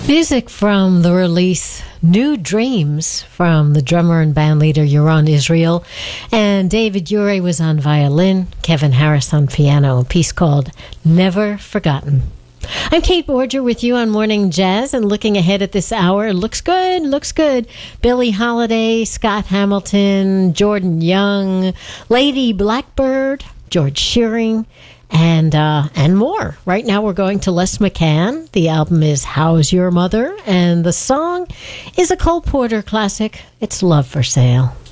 Music from the release New Dreams from the drummer and bandleader Yaron Israel. And David Ure was on violin, Kevin Harris on piano, a piece called Never Forgotten. I'm Kate Borger with you on Morning Jazz, and looking ahead at this hour, looks good. Billie Holiday, Scott Hamilton, Jordan Young, Lady Blackbird, George Shearing, and more. Right now we're going to Les McCann. The album is How's Your Mother? And the song is a Cole Porter classic. It's Love for Sale.